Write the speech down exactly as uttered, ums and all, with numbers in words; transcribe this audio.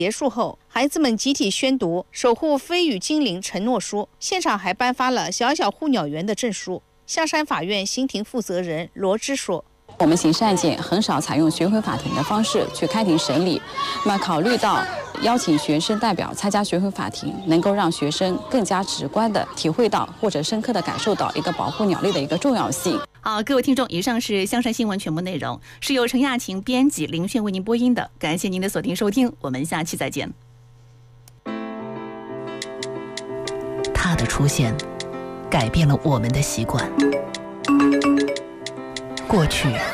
结束后，孩子们集体宣读守护飞羽精灵承诺书，现场还颁发了小小护鸟员的证书。象山法院新庭负责人罗芝说， 我们刑事案件很少采用巡回法庭的方式去开庭审理，那么考虑到邀请学生代表参加巡回法庭，能够让学生更加直观地体会到或者深刻地感受到一个保护鸟类的一个重要性。 好，各位听众，以上是象山新闻全部内容，是由陈亚琴编辑、林炫为您播音的。感谢您的锁定收听，我们下期再见。 它的出现改变了我们的习惯，过去